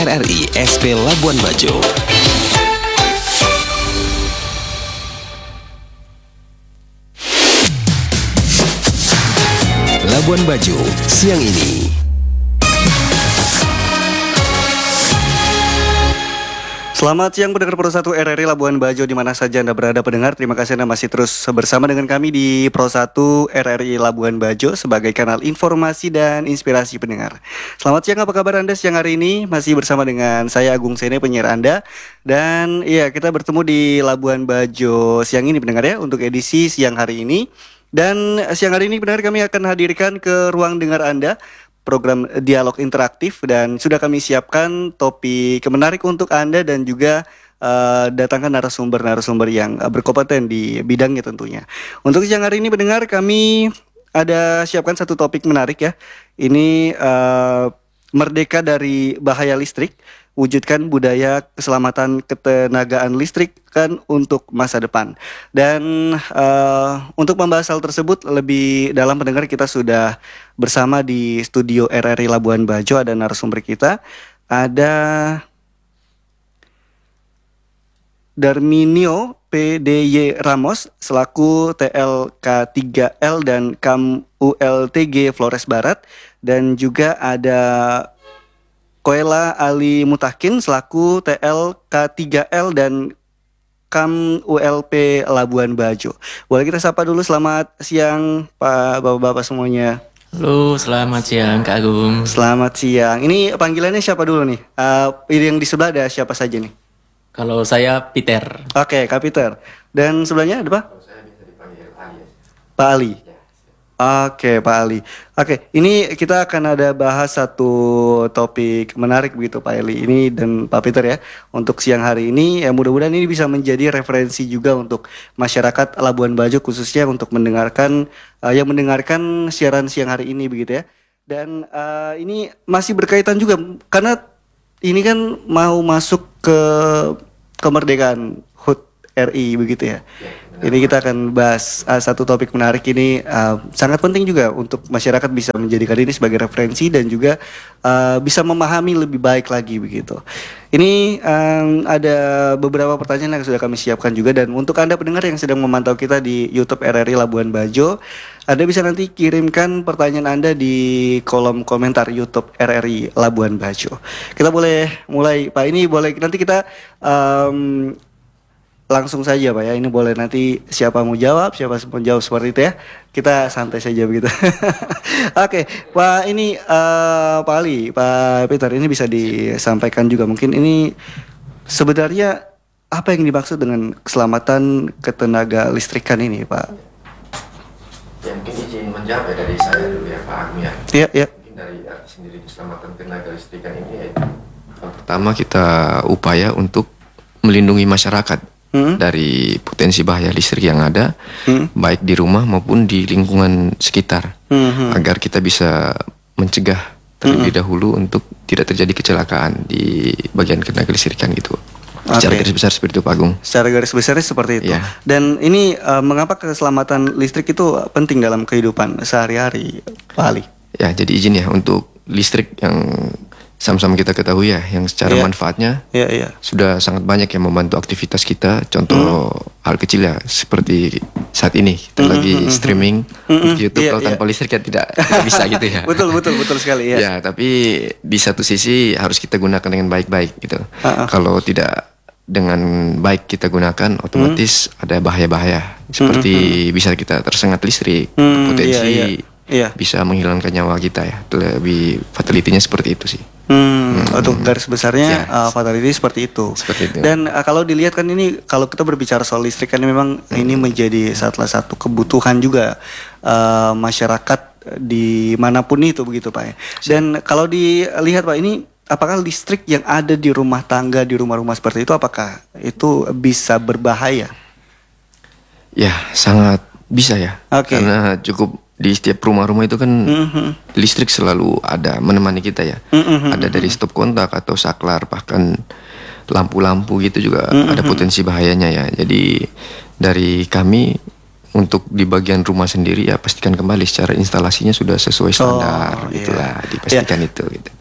RRI SP Labuan Bajo. Labuan Bajo, siang ini. Selamat siang pendengar Pro 1 RRI Labuan Bajo di mana saja Anda berada pendengar. Terima kasih Anda masih terus bersama dengan kami di Pro 1 RRI Labuan Bajo sebagai kanal informasi dan inspirasi pendengar. Selamat siang, apa kabar Anda siang hari ini? Masih bersama dengan saya Agung Sene, penyiar Anda. Dan iya, kita bertemu di Labuan Bajo siang ini pendengar ya, untuk edisi siang hari ini. Dan siang hari ini pendengar kami akan hadirkan ke ruang dengar Anda program dialog interaktif, dan sudah kami siapkan topik menarik untuk Anda dan juga datangkan narasumber-narasumber yang berkompeten di bidangnya tentunya. Untuk siang hari ini pendengar kami ada siapkan satu topik menarik ya. Ini merdeka dari bahaya listrik, wujudkan budaya keselamatan ketenagaan listrik kan untuk masa depan. Dan untuk membahas hal tersebut lebih dalam pendengar, kita sudah bersama di studio RRI Labuan Bajo. Ada narasumber kita, ada Darminio PDY Ramos selaku TLK3L dan KAM ULTG Flores Barat, dan juga ada Koela Ali Mutakin selaku TLK3L dan KAM ULP Labuan Bajo. Boleh kita sapa dulu, selamat siang Pak Bapak-bapak semuanya. Halo, selamat siang Kak Agung. Selamat siang. Ini panggilannya siapa dulu nih? Yang di sebelah ada siapa saja nih? Kalau saya Peter. Oke, Kak Peter. Dan sebelahnya ada Pak? Saya bisa dipanggil Ali. Pak Ali. Oke, Pak Ali. Oke, ini kita akan ada bahas satu topik menarik begitu Pak Ali ini dan Pak Peter ya. Untuk siang hari ini ya, mudah-mudahan ini bisa menjadi referensi juga untuk masyarakat Labuan Bajo, khususnya untuk mendengarkan yang mendengarkan siaran siang hari ini begitu ya. Dan ini masih berkaitan juga karena ini kan mau masuk ke kemerdekaan HUT RI begitu ya. Ini kita akan bahas satu topik menarik ini, sangat penting juga untuk masyarakat bisa menjadikan ini sebagai referensi dan juga bisa memahami lebih baik lagi begitu. Ini ada beberapa pertanyaan yang sudah kami siapkan juga, dan untuk Anda pendengar yang sedang memantau kita di YouTube RRI Labuan Bajo, Anda bisa nanti kirimkan pertanyaan Anda di kolom komentar YouTube RRI Labuan Bajo. Kita boleh mulai Pak, ini boleh nanti kita langsung saja Pak ya, ini boleh nanti siapa mau jawab, siapa mau jawab seperti itu ya. Kita santai saja begitu. Oke, Pak ini Pak Ali, Pak Peter, ini bisa disampaikan juga mungkin ini sebenarnya apa yang dimaksud dengan keselamatan ketenaga listrikan ini Pak? Ya mungkin izin menjawab ya dari saya dulu ya Pak Agung ya. Iya, iya. Mungkin dari arti sendiri keselamatan tenaga listrikan ini ya. Pertama kita upaya untuk melindungi masyarakat dari potensi bahaya listrik yang ada, baik di rumah maupun di lingkungan sekitar, agar kita bisa mencegah terlebih dahulu untuk tidak terjadi kecelakaan di bagian tenaga listrikan gitu. Secara garis besar seperti itu Pak Agung. Secara garis besarnya seperti itu. Ya. Dan ini mengapa keselamatan listrik itu penting dalam kehidupan sehari-hari Pak Ali? Ya, jadi izin ya untuk listrik yang sama-sama kita ketahui ya, yang secara manfaatnya sudah sangat banyak yang membantu aktivitas kita. Contoh hal kecil ya, seperti saat ini kita lagi streaming di YouTube. Kalau tanpa listrik ya tidak bisa gitu ya. Betul sekali ya. Ya, tapi di satu sisi harus kita gunakan dengan baik-baik gitu. Kalau tidak dengan baik kita gunakan, otomatis ada bahaya-bahaya seperti bisa kita tersengat listrik, potensi bisa menghilangkan nyawa kita ya. Lebih fatality-nya seperti itu sih. Untuk garis besarnya fatality seperti itu. Dan kalau dilihat kan ini, kalau kita berbicara soal listrik kan memang ini menjadi salah satu kebutuhan juga masyarakat dimanapun itu begitu Pak ya. Dan kalau dilihat Pak, ini apakah listrik yang ada di rumah tangga, di rumah-rumah seperti itu, apakah itu bisa berbahaya? Ya, sangat bisa ya. Karena cukup di setiap rumah-rumah itu kan listrik selalu ada menemani kita ya. Ada dari stop kontak atau saklar, bahkan lampu-lampu gitu juga ada potensi bahayanya ya. Jadi dari kami untuk di bagian rumah sendiri ya pastikan kembali secara instalasinya sudah sesuai standar, gitulah dipastikan itu gitu.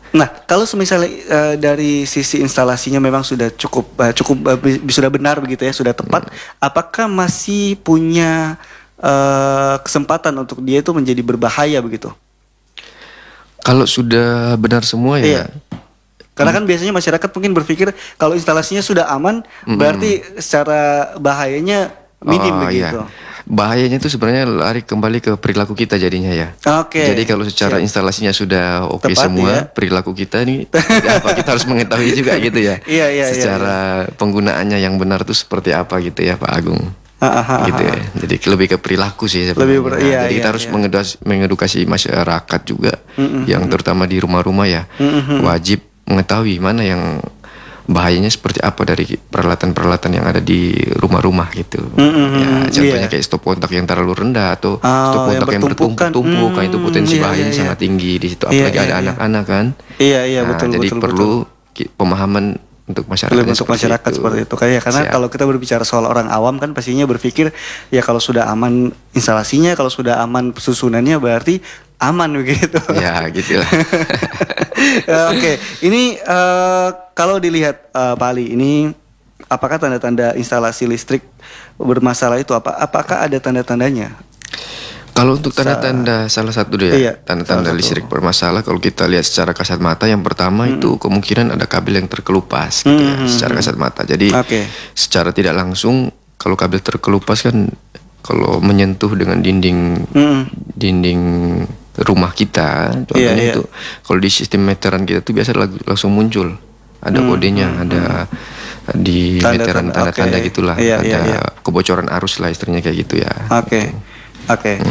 Nah, kalau misalnya dari sisi instalasinya memang sudah sudah benar begitu ya, sudah tepat, apakah masih punya kesempatan untuk dia itu menjadi berbahaya begitu? Kalau sudah benar semua ya. Iya. Karena kan biasanya masyarakat mungkin berpikir kalau instalasinya sudah aman, berarti secara bahayanya minim begitu. Iya. Bahayanya itu sebenarnya lari kembali ke perilaku kita jadinya ya. Oke. Jadi kalau secara instalasinya sudah oke Tepat, semua, ya. Perilaku kita nih apa kita harus mengetahui juga gitu ya. Iya. Secara penggunaannya yang benar itu seperti apa gitu ya Pak Agung. Gitu ya. Jadi lebih ke perilaku sih sebenarnya. Jadi kita harus mengedukasi masyarakat juga yang terutama di rumah-rumah ya. Wajib mengetahui mana yang bahayanya seperti apa dari peralatan-peralatan yang ada di rumah-rumah gitu. Ya, contohnya kayak stop kontak yang terlalu rendah atau stop kontak yang bertumpuk-tumpuk, kan itu potensi bahayanya sangat tinggi di situ. Apalagi ada anak-anak kan. Iya, betul. Jadi perlu pemahaman untuk masyarakat seperti itu. Karena kalau kita berbicara soal orang awam kan pastinya berpikir ya kalau sudah aman instalasinya, kalau sudah aman susunannya berarti aman begitu. Ya, gitulah. Oke, ini kalau dilihat Pak Ali, ini apakah tanda-tanda instalasi listrik bermasalah itu apakah ada tanda-tandanya? Kalau untuk tanda-tanda salah satu deh ya, Iya, tanda-tanda listrik bermasalah kalau kita lihat secara kasat mata, yang pertama itu kemungkinan ada kabel yang terkelupas gitu ya, secara kasat mata. Jadi secara tidak langsung kalau kabel terkelupas kan kalau menyentuh dengan dinding rumah kita, contohnya itu kalau di sistem meteran kita tuh biasa langsung muncul ada kodenya, ada di meteran tanda-tanda gitulah, ada kebocoran arus lah istilahnya kayak gitu ya. Oke.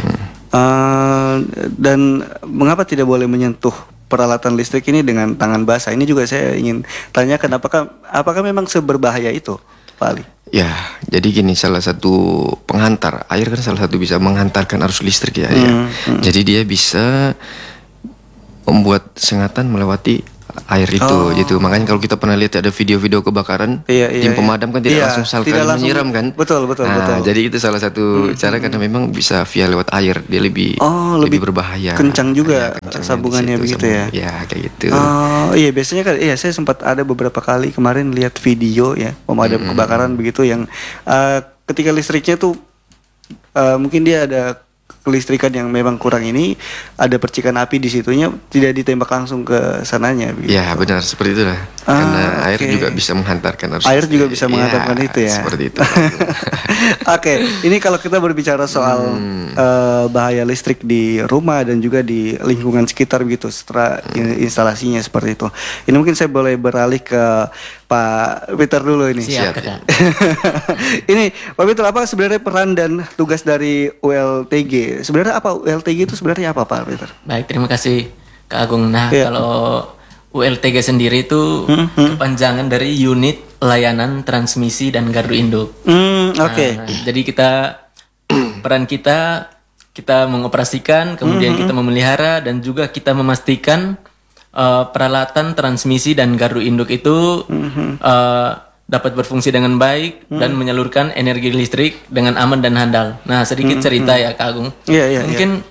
Dan mengapa tidak boleh menyentuh peralatan listrik ini dengan tangan basah? Ini juga saya ingin tanyakan, apakah memang seberbahaya itu, Pak Ali? Ya, jadi gini, salah satu penghantar air kan salah satu bisa menghantarkan arus listrik ya. Jadi dia bisa membuat sengatan melewati air itu gitu. Makanya kalau kita pernah lihat ada video-video kebakaran, tim pemadam kan tidak langsung menyiram kan. Betul. Jadi itu salah satu cara karena memang bisa via lewat air, dia lebih berbahaya. Kencang juga sambungannya begitu ya. Ya, kayak gitu. Iya, biasanya kan saya sempat ada beberapa kali kemarin lihat video ya pemadam kebakaran begitu yang ketika listriknya tuh mungkin dia ada kelistrikan yang memang kurang ini, ada percikan api di situnya, tidak ditembak langsung ke sananya begitu. Ya, benar seperti itulah. Karena air juga bisa menghantarkan arus listrik. Air juga bisa menghantarkan itu ya. Seperti itu. Oke, ini kalau kita berbicara soal bahaya listrik di rumah dan juga di lingkungan sekitar begitu setelah instalasinya seperti itu. Ini mungkin saya boleh beralih ke Pak Peter dulu ini. Siap. Ini Pak Peter, apa sebenarnya peran dan tugas dari ULTG? Sebenarnya apa ULTG itu sebenarnya apa Pak Peter? Baik, terima kasih Kak Agung. Nah, kalau ULTG sendiri itu kepanjangan dari Unit Layanan Transmisi dan Gardu Induk. Jadi peran kita mengoperasikan, kemudian kita memelihara dan juga kita memastikan peralatan transmisi dan gardu induk itu dapat berfungsi dengan baik dan menyalurkan energi listrik dengan aman dan handal. Nah, sedikit cerita ya Kak Agung. Mungkin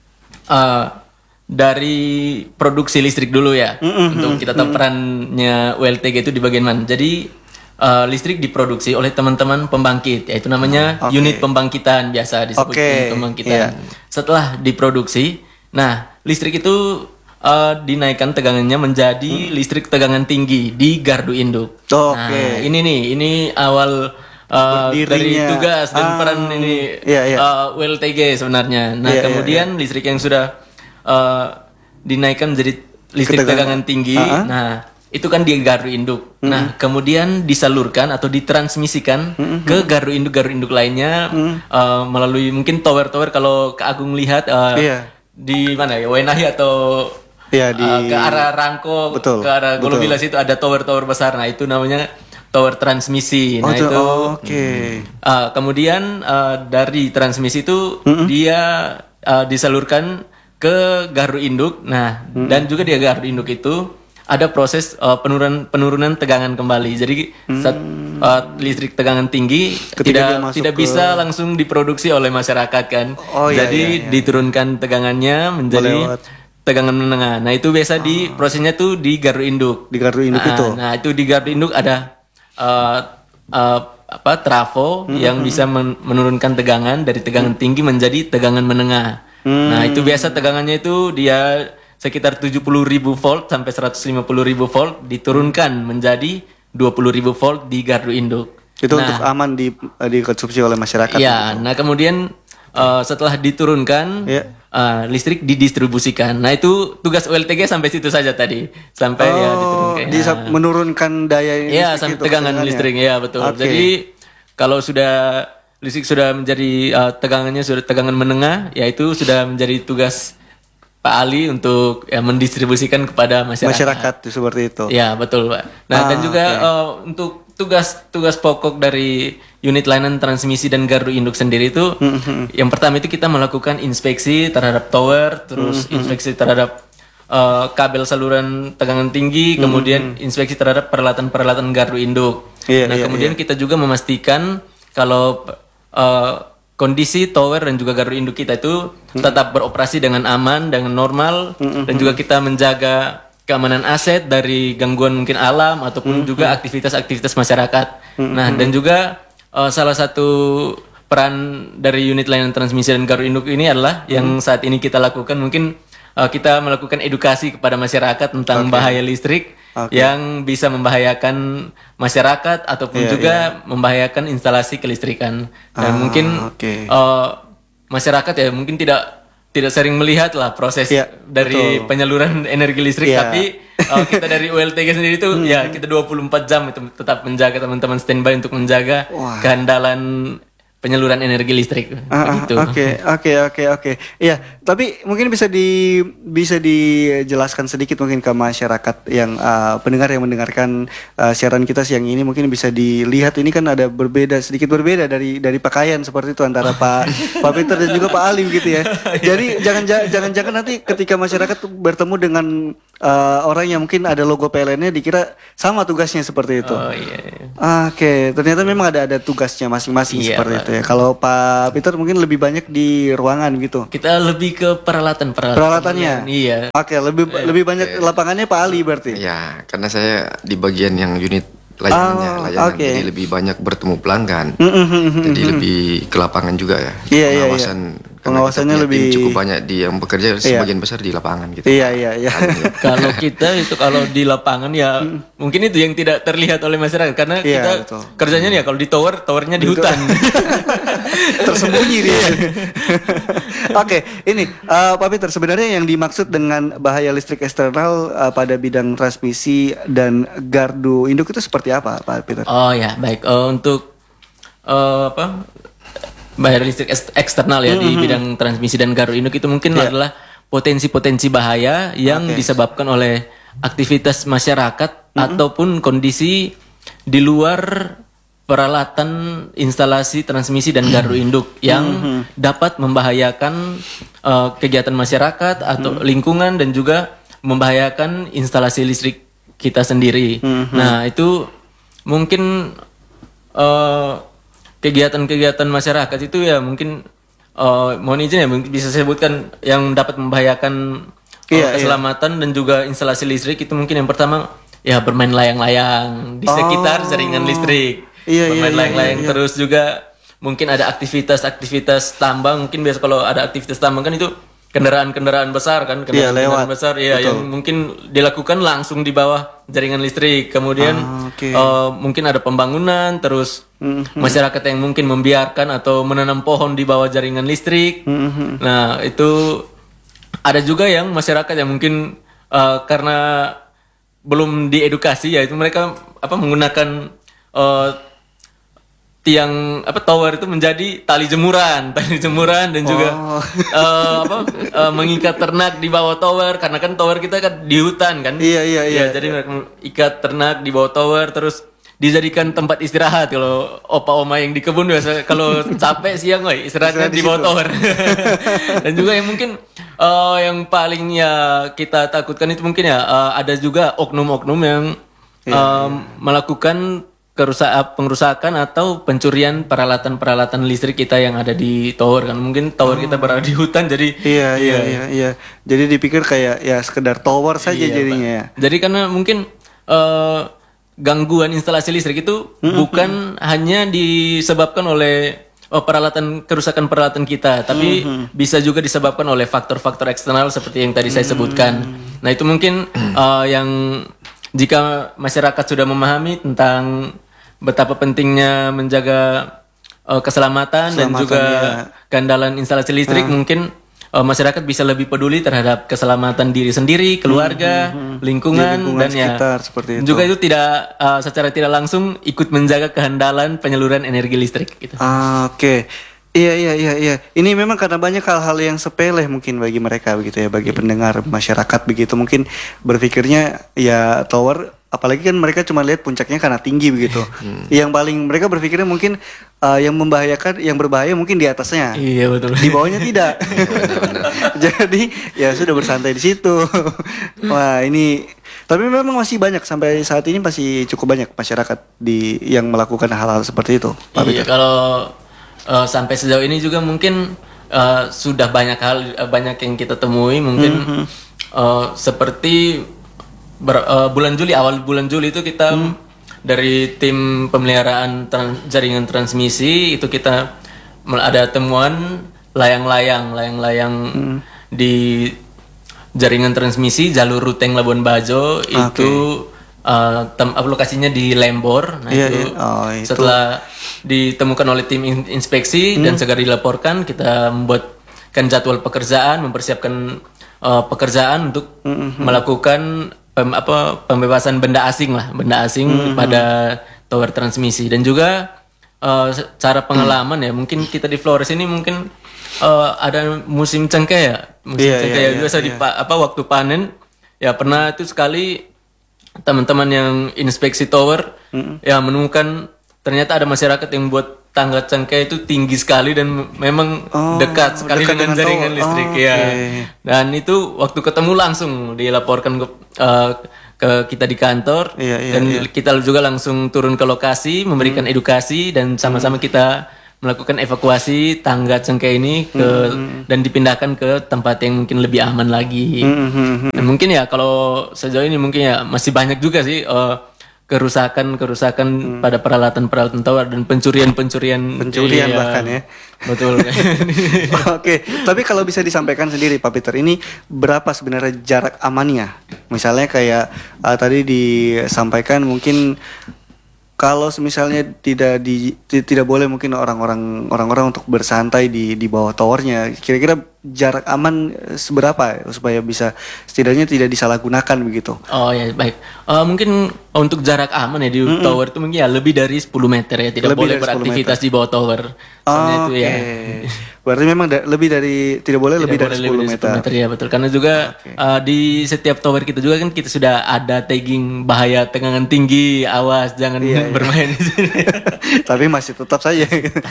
dari produksi listrik dulu ya, untuk kita tahu perannya ULTG itu di bagian mana. Jadi listrik diproduksi oleh teman-teman pembangkit, yaitu namanya unit pembangkitan, biasa disebut unit pembangkitan. Setelah diproduksi, nah listrik itu dinaikkan tegangannya menjadi listrik tegangan tinggi di gardu induk. Nah, ini awal dari tugas dan peran ini ULTG sebenarnya. Nah, kemudian listrik yang sudah dinaikkan menjadi listrik tegangan tinggi. Nah, itu kan di gardu induk. Nah, kemudian disalurkan atau ditransmisikan ke gardu induk lainnya melalui mungkin tower-tower. Kalau Kak Agung lihat di mana ya, Wenahi atau ke arah Rangko, ke arah Golobilas itu ada tower-tower besar. Nah, itu namanya tower transmisi. Nah, kemudian dari transmisi itu dia disalurkan ke gardu induk. Nah, dan juga di gardu induk itu ada proses penurunan tegangan kembali. Jadi listrik tegangan tinggi tidak bisa langsung diproduksi oleh masyarakat kan. Jadi diturunkan tegangannya menjadi tegangan menengah. Nah, itu biasa di prosesnya tuh di gardu induk. Di gardu induk itu. Nah, itu di gardu induk ada trafo yang bisa menurunkan tegangan dari tegangan tinggi menjadi tegangan menengah. Nah, itu biasa tegangannya itu dia sekitar 70.000 volt sampai 150.000 volt diturunkan menjadi 20.000 volt di gardu induk. Itu untuk aman dikonsumsi oleh masyarakat. Iya, nah kemudian setelah diturunkan listrik didistribusikan. Nah, itu tugas ULTG sampai situ saja tadi. Sampai diturunkan. Menurunkan daya listrik sampai tegangan listrik. Ya, betul. Okay. Jadi kalau listrik sudah menjadi tegangannya sudah tegangan menengah, ya itu sudah menjadi tugas Pak Ali untuk mendistribusikan kepada masyarakat. Masyarakat seperti itu. Ya, betul, Pak. Nah, dan juga untuk tugas pokok dari unit layanan transmisi dan gardu induk sendiri itu yang pertama itu kita melakukan inspeksi terhadap tower, terus inspeksi terhadap kabel saluran tegangan tinggi, kemudian inspeksi terhadap peralatan-peralatan gardu induk. Kemudian kita juga memastikan kalau kondisi tower dan juga gardu induk kita itu tetap beroperasi dengan aman, dengan normal, dan juga kita menjaga keamanan aset dari gangguan mungkin alam ataupun juga aktivitas-aktivitas masyarakat. Nah, dan juga salah satu peran dari unit layanan transmisi dan gardu induk ini adalah yang saat ini kita lakukan mungkin kita melakukan edukasi kepada masyarakat tentang bahaya listrik yang bisa membahayakan masyarakat ataupun juga membahayakan instalasi kelistrikan. Dan mungkin masyarakat ya mungkin tidak sering melihat lah proses dari penyaluran energi listrik, tapi kita dari ULTG sendiri itu ya kita 24 jam itu tetap menjaga teman-teman standby untuk menjaga keandalan penyaluran energi listrik. Begitu. Oke. Iya, tapi mungkin bisa dijelaskan sedikit mungkin ke masyarakat yang pendengar yang mendengarkan siaran kita siang ini, mungkin bisa dilihat ini kan ada sedikit berbeda dari pakaian seperti itu antara Pak Peter dan juga Pak Ali gitu ya. Jadi jangan nanti ketika masyarakat bertemu dengan orang yang mungkin ada logo PLN-nya dikira sama tugasnya seperti itu. Oke, ternyata memang ada tugasnya masing-masing seperti itu ya. Kalau Pak Peter mungkin lebih banyak di ruangan gitu. Kita lebih ke peralatannya. Iya. Oke, lebih banyak lapangannya Pak Ali berarti. Ya, karena saya di bagian yang unit layanan jadi lebih banyak bertemu pelanggan. Jadi lebih ke lapangan juga ya. Pengawasannya lebih cukup banyak di yang bekerja sebagian besar di lapangan gitu. Iya. Kalau kita itu kalau di lapangan ya mungkin itu yang tidak terlihat oleh masyarakat karena kita kerjanya ya kalau di towernya di hutan. Tersembunyi dia. Oke, ini Pak Peter, sebenarnya yang dimaksud dengan bahaya listrik eksternal pada bidang transmisi dan gardu induk itu seperti apa, Pak Peter? Oh ya, baik. Untuk bahaya listrik eksternal ya di bidang transmisi dan gardu induk itu mungkin adalah potensi-potensi bahaya yang disebabkan oleh aktivitas masyarakat ataupun kondisi di luar peralatan instalasi transmisi dan gardu induk yang dapat membahayakan kegiatan masyarakat atau lingkungan dan juga membahayakan instalasi listrik kita sendiri. Nah, itu mungkin kegiatan-kegiatan masyarakat itu ya mungkin mohon izin ya bisa saya sebutkan yang dapat membahayakan keselamatan dan juga instalasi listrik itu mungkin yang pertama ya bermain layang-layang di sekitar jaringan listrik. Bermain layang-layang terus juga mungkin ada aktivitas tambang, mungkin biasa kalau ada aktivitas tambang kan itu kendaraan besar kan, kendaraan besar yang mungkin dilakukan langsung di bawah jaringan listrik. Kemudian mungkin ada pembangunan, terus masyarakat yang mungkin membiarkan atau menanam pohon di bawah jaringan listrik. Nah, itu ada juga yang masyarakat yang mungkin karena belum diedukasi ya itu mereka menggunakan tiang tower itu menjadi tali jemuran dan juga mengikat ternak di bawah tower karena kan tower kita kan di hutan kan. Iya. Jadi mereka ikat ternak di bawah tower terus dijadikan tempat istirahat kalau opa-oma yang di kebun biasa kalau capek siang istirahatnya di bawah tower. Dan juga yang mungkin yang paling ya kita takutkan itu mungkin ya ada juga oknum-oknum yang melakukan pengrusakan atau pencurian peralatan-peralatan listrik kita yang ada di tower kan. Mungkin tower kita berada di hutan jadi Iya. Jadi dipikir kayak ya sekedar tower saja jadinya ya. Jadi karena mungkin gangguan instalasi listrik itu bukan hanya disebabkan oleh kerusakan peralatan kita, tapi bisa juga disebabkan oleh faktor-faktor eksternal seperti yang tadi saya sebutkan. Nah itu mungkin yang jika masyarakat sudah memahami tentang betapa pentingnya menjaga keselamatan dan juga keandalan instalasi listrik, mungkin masyarakat bisa lebih peduli terhadap keselamatan diri sendiri, keluarga, lingkungan dan sekitar, seperti itu. Juga itu tidak secara tidak langsung ikut menjaga kehandalan penyaluran energi listrik gitu. Oke. Iya. Ini memang karena banyak hal-hal yang sepele mungkin bagi mereka begitu ya, bagi pendengar masyarakat begitu. Mungkin berpikirnya ya tower, apalagi kan mereka cuma lihat puncaknya karena tinggi begitu. Yang paling mereka berpikirnya mungkin yang membahayakan, yang berbahaya mungkin di atasnya. Iya betul. Di bawahnya tidak. Jadi ya sudah bersantai di situ. Wah ini, tapi memang masih banyak sampai saat ini masih cukup banyak masyarakat yang melakukan hal-hal seperti itu. Pak Iya, kalau sampai sejauh ini juga mungkin sudah banyak yang kita temui mungkin seperti awal bulan Juli itu kita dari tim pemeliharaan jaringan transmisi itu kita ada temuan layang-layang di jaringan transmisi jalur Ruteng Labuan Bajo itu lokasinya di Lembor. Nah itu setelah ditemukan oleh tim inspeksi dan segera dilaporkan, kita membuatkan jadwal pekerjaan, mempersiapkan pekerjaan untuk melakukan pembebasan benda asing pada tower transmisi. Dan juga cara pengalaman ya, mungkin kita di Flores ini mungkin ada musim cengkeh ya, biasa di waktu panen ya, pernah itu sekali teman-teman yang inspeksi tower ya menemukan ternyata ada masyarakat yang buat tangga cengkeh itu tinggi sekali dan memang dekat sekali dengan jaringan listrik ya. Dan itu waktu ketemu langsung dilaporkan ke kita di kantor dan kita juga langsung turun ke lokasi memberikan edukasi dan sama-sama kita melakukan evakuasi tangga cengkeh ini dan dipindahkan ke tempat yang mungkin lebih aman lagi. Dan mungkin ya kalau sejauh ini mungkin ya masih banyak juga sih kerusakan pada peralatan tower dan pencurian bahkan ya. Betul. Oke, tapi kalau bisa disampaikan sendiri Pak Peter, ini berapa sebenarnya jarak amannya? Misalnya kayak tadi disampaikan mungkin kalau misalnya tidak boleh mungkin orang-orang untuk bersantai di bawah towernya, kira-kira jarak aman seberapa supaya bisa setidaknya tidak disalahgunakan begitu? Oh ya baik. Mungkin untuk jarak aman ya di tower itu mungkin ya lebih dari 10 meter ya, tidak boleh beraktivitas di bawah tower. Itu ya. Berarti memang tidak boleh lebih dari 10 meter. Ya betul, karena juga di setiap tower kita juga kan kita sudah ada tagging bahaya tegangan tinggi, awas jangan bermain di sini. Tapi masih tetap saja.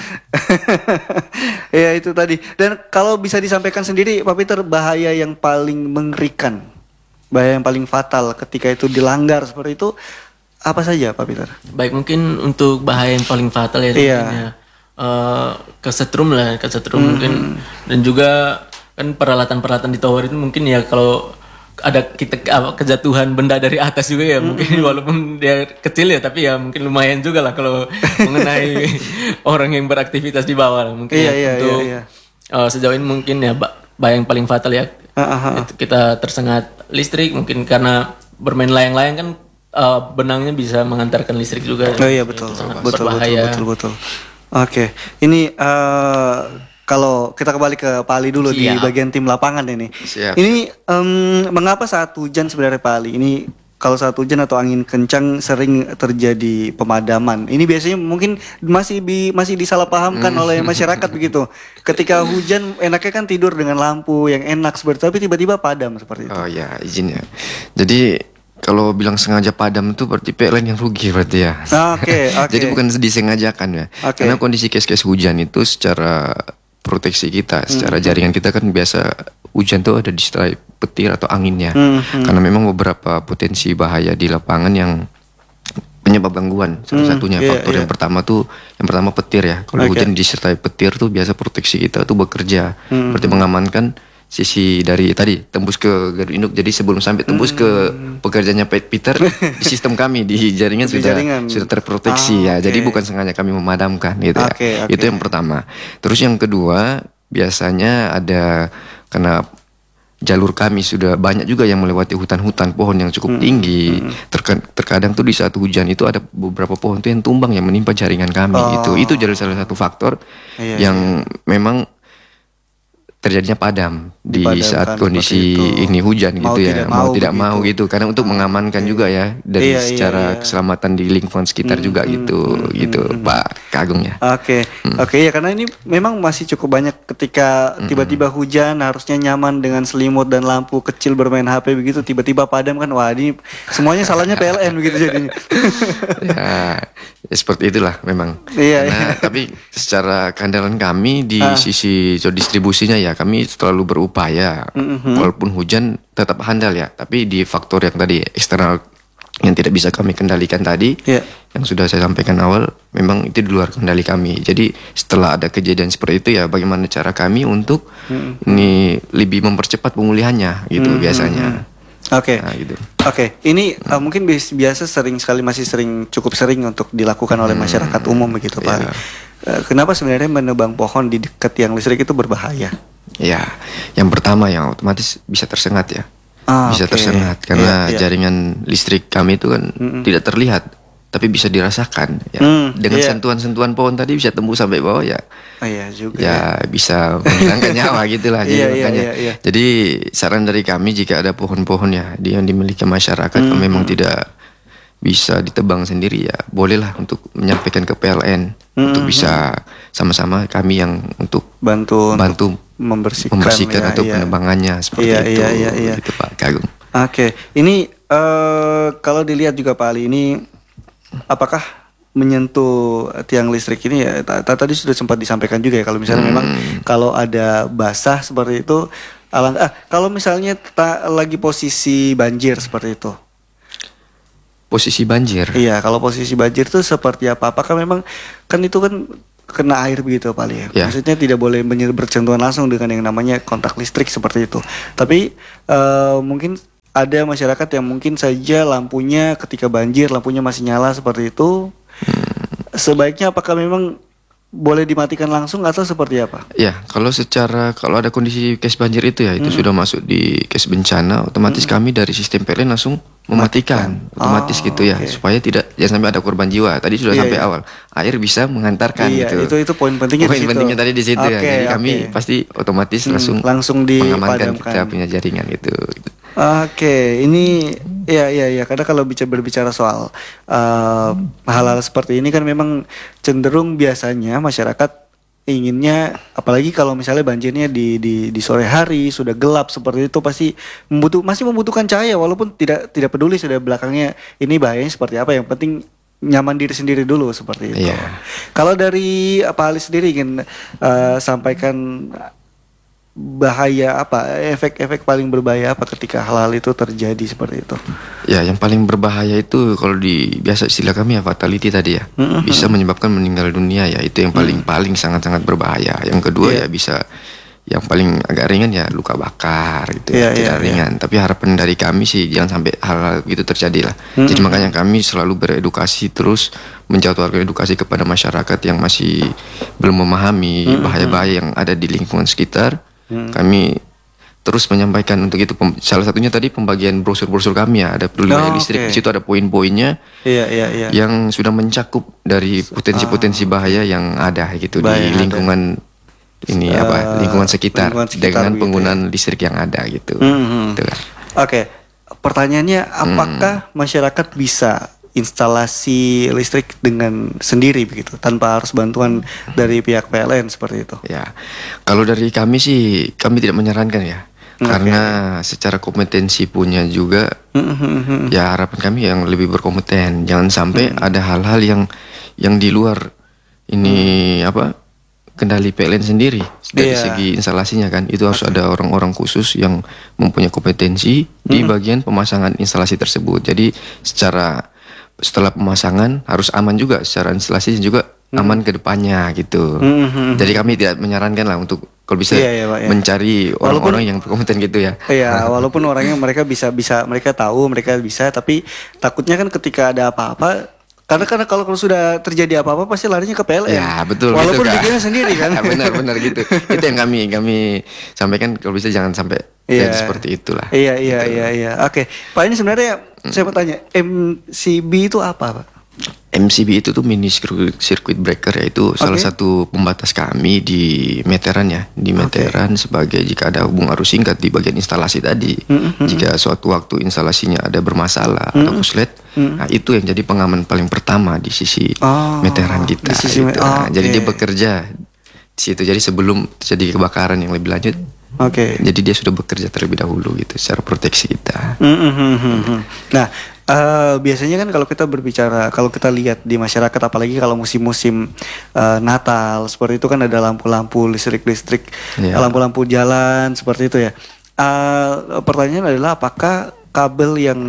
Ya itu tadi. Dan kalau bisa disampaikan sendiri Pak Peter, bahaya yang paling mengerikan, bahaya yang paling fatal ketika itu dilanggar seperti itu apa saja Pak Peter? Baik, mungkin untuk bahaya yang paling fatal ya kesetrum mungkin, dan juga kan peralatan di tower itu mungkin ya kalau ada kejatuhan benda dari atas juga ya mungkin walaupun dia kecil ya tapi ya mungkin lumayan juga lah kalau mengenai orang yang beraktivitas di bawah mungkin untuk sejauh ini mungkin ya bahaya yang paling fatal ya itu kita tersengat listrik mungkin karena bermain layang-layang kan benangnya bisa mengantarkan listrik juga. Betul. Oke, ini kalau kita kembali ke Pak Ali dulu di bagian tim lapangan ini. Ini mengapa saat hujan sebenarnya Pak Ali? Ini kalau saat hujan atau angin kencang sering terjadi pemadaman. Ini biasanya mungkin masih disalahpahamkan oleh masyarakat begitu. Ketika hujan enaknya kan tidur dengan lampu yang enak seperti itu, tapi tiba-tiba padam seperti itu. Oh ya, izin ya. Jadi kalau bilang sengaja padam itu berarti PLN yang rugi berarti ya. Oke. Jadi bukan disengajakan ya. Karena kondisi case-case hujan itu secara proteksi kita, secara jaringan kita kan biasa hujan tuh ada disertai petir atau anginnya. Karena memang beberapa potensi bahaya di lapangan yang penyebab gangguan salah satunya. Faktor yang pertama petir ya. Kalau hujan disertai petir tuh biasa proteksi kita tuh bekerja, berarti mengamankan sisi dari tadi tembus ke gardu induk. Jadi sebelum sampai tembus ke pekerjaannya Peter, di sistem kami di jaringan sudah terproteksi ya. Jadi bukan sengaja kami memadamkan gitu ya. Itu yang pertama. Terus yang kedua, biasanya ada karena jalur kami sudah banyak juga yang melewati hutan-hutan pohon yang cukup tinggi. Terkadang tuh di saat hujan itu ada beberapa pohon tuh yang tumbang yang menimpa jaringan kami. Itu jadi salah satu faktor yang memang terjadinya padam di saat kondisi ini hujan gitu ya. Mau tidak mau gitu. Karena untuk mengamankan juga ya dari secara keselamatan di lingkungan sekitar juga gitu Pak Agung ya. Oke, ya karena ini memang masih cukup banyak ketika tiba-tiba hujan harusnya nyaman dengan selimut dan lampu kecil bermain HP begitu, tiba-tiba padam kan, wah ini semuanya salahnya PLN begitu jadinya. ya seperti itulah memang. Tapi secara keandalan kami di sisi distribusinya ya kami selalu berupaya walaupun hujan tetap handal ya, tapi di faktor yang tadi eksternal yang tidak bisa kami kendalikan tadi yang sudah saya sampaikan awal memang itu di luar kendali kami. Jadi setelah ada kejadian seperti itu ya bagaimana cara kami untuk ini lebih mempercepat pemulihannya gitu biasanya. Ini mungkin biasa cukup sering untuk dilakukan oleh masyarakat umum begitu Pak. Kenapa sebenarnya menebang pohon di dekat tiang listrik itu berbahaya? Ya, yang pertama yang otomatis bisa tersengat ya. Bisa tersengat karena jaringan listrik kami itu kan tidak terlihat tapi bisa dirasakan ya. Dengan sentuhan-sentuhan pohon tadi bisa tembus sampai bawah ya. Bisa menghilangkan nyawa gitulah. Jadi saran dari kami jika ada pohon-pohon ya yang dimiliki masyarakat memang tidak bisa ditebang sendiri ya, bolehlah untuk menyampaikan ke PLN untuk bisa sama-sama kami yang untuk bantu membersihkan atau penebangannya seperti itu. Gitu Pak Agung. Ini kalau dilihat juga Pak Ali, ini apakah menyentuh tiang listrik ini ya tadi sudah sempat disampaikan juga ya, kalau misalnya memang kalau ada basah seperti itu kalau misalnya lagi posisi banjir seperti itu. Posisi banjir? Iya, kalau posisi banjir itu seperti apa? Apakah memang kan itu kan kena air begitu Pak Ali ya? Maksudnya tidak boleh bersentuhan langsung dengan yang namanya kontak listrik seperti itu. Tapi mungkin ada masyarakat yang mungkin saja lampunya ketika banjir lampunya masih nyala seperti itu. Sebaiknya apakah memang boleh dimatikan langsung atau seperti apa? Ya, kalau ada kondisi case banjir itu ya itu sudah masuk di case bencana, otomatis kami dari sistem PLN langsung mematikan otomatis gitu ya, supaya jangan sampai ada korban jiwa. Tadi sudah sampai awal air bisa mengantarkan gitu. Itu poin pentingnya di situ. Poin pentingnya tadi di situ ya. Jadi kami pasti otomatis langsung mengamankan kita punya jaringan itu. Ini ya karena kalau berbicara soal hal-hal seperti ini kan memang cenderung biasanya masyarakat inginnya, apalagi kalau misalnya banjirnya di sore hari sudah gelap seperti itu, pasti masih membutuhkan cahaya walaupun tidak peduli sudah belakangnya ini bahayanya seperti apa, yang penting nyaman diri sendiri dulu seperti itu. Kalau dari Pak Ali sendiri ingin sampaikan bahaya apa, efek paling berbahaya apa ketika hal-hal itu terjadi seperti itu? Ya, yang paling berbahaya itu kalau di biasa istilah kami ya fatality tadi ya, bisa menyebabkan meninggal dunia ya, itu yang paling sangat-sangat berbahaya. Yang kedua ya bisa yang paling agak ringan ya luka bakar gitu tidak ringan. Tapi harapan dari kami sih jangan sampai hal-hal gitu terjadi lah. Jadi makanya kami selalu beredukasi terus, menjadwalkan edukasi kepada masyarakat yang masih belum memahami bahaya-bahaya yang ada di lingkungan sekitar. Kami terus menyampaikan untuk itu. Salah satunya tadi pembagian brosur-brosur kami ya, ada peduli listrik, di situ ada poin-poinnya yang sudah mencakup dari potensi-potensi bahaya yang ada gitu di lingkungan ini lingkungan sekitar dengan penggunaan listrik yang ada gitu. Gitu kan. Pertanyaannya, apakah masyarakat bisa instalasi listrik dengan sendiri begitu tanpa harus bantuan dari pihak PLN seperti itu? Ya, kalau dari kami sih kami tidak menyarankan ya, karena secara kompetensi punya juga ya harapan kami yang lebih berkompeten. Jangan sampai ada hal-hal yang di luar ini kendali PLN sendiri dari segi instalasinya kan, itu harus ada orang-orang khusus yang mempunyai kompetensi di bagian pemasangan instalasi tersebut. Jadi secara setelah pemasangan harus aman juga secara instalasi, juga aman ke depannya gitu. Jadi kami tidak menyarankan lah untuk kalau bisa Pak, ya. mencari orang-orang yang berkompeten gitu ya. Iya, walaupun orangnya mereka bisa mereka tahu, mereka bisa, tapi takutnya kan ketika ada apa-apa, karena kalau sudah terjadi apa-apa pasti larinya ke PLN. Ya betul. Walaupun gitu, Kak. bikinnya sendiri kan. Benar gitu. Itu yang kami sampaikan, kalau bisa jangan sampai jadi seperti itulah. Iya. Oke, Pak, ini sebenarnya saya mau tanya, MCB itu apa, Pak? MCB itu tuh mini circuit breaker, yaitu salah satu pembatas kami di meteran ya. Di meteran sebagai jika ada hubung arus singkat di bagian instalasi tadi. Jika suatu waktu instalasinya ada bermasalah atau kuslet, nah itu yang jadi pengaman paling pertama di sisi meteran kita. Gitu. Jadi dia bekerja di situ. Jadi sebelum terjadi kebakaran yang lebih lanjut, jadi dia sudah bekerja terlebih dahulu gitu secara proteksi kita. Nah, biasanya kan kalau kita berbicara, kalau kita lihat di masyarakat, apalagi kalau musim-musim Natal seperti itu kan ada lampu-lampu listrik, lampu-lampu jalan seperti itu ya. Pertanyaan adalah apakah kabel yang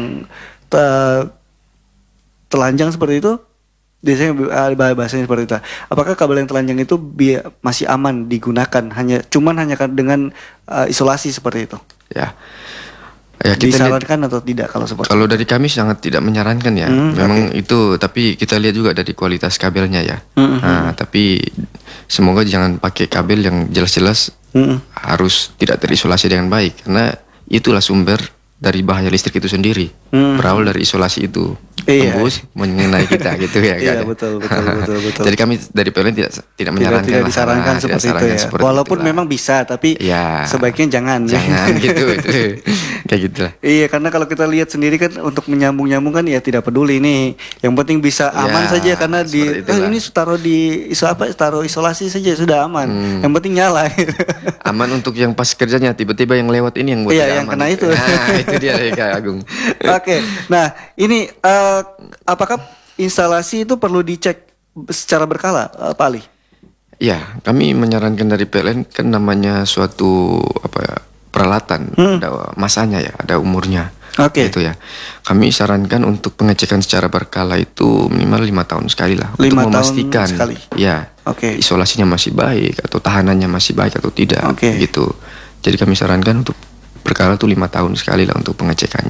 telanjang seperti itu, biasanya bahasanya seperti itu, apakah kabel yang telanjang itu masih aman digunakan hanya dengan isolasi seperti itu? Ya, kita disarankan atau tidak kalau seperti kalau dari kami sangat tidak menyarankan ya. Memang itu, tapi kita lihat juga dari kualitas kabelnya ya. Nah, tapi semoga jangan pakai kabel yang jelas-jelas harus tidak terisolasi dengan baik, karena itulah sumber dari bahaya listrik itu sendiri. Berawal dari isolasi itu tembus mengenai kita gitu ya. Iya, betul. Jadi kami dari PLN tidak menyarankan, tidak disarankan seperti itu ya. Walaupun memang bisa, tapi sebaiknya jangan gitu. Kayak gitu lah. Iya, karena kalau kita lihat sendiri kan untuk menyambung kan ya tidak peduli nih. Yang penting bisa aman saja, karena ini taruh isolasi saja sudah aman. Yang penting nyala. Aman untuk yang pas kerjanya, tiba-tiba yang lewat ini yang buat yang aman. kena itu. Nah, itu dia Kak Agung. Oke. Nah, ini apakah instalasi itu perlu dicek secara berkala, Pak Ali? Ya, kami menyarankan dari PLN, kan namanya suatu peralatan, ada masanya ya, ada umurnya. Gitu ya. Kami sarankan untuk pengecekan secara berkala itu minimal 5 tahun sekali lah, untuk memastikan isolasinya masih baik atau tahanannya masih baik atau tidak gitu. Jadi kami sarankan untuk berkala tuh 5 tahun sekali lah untuk pengecekannya.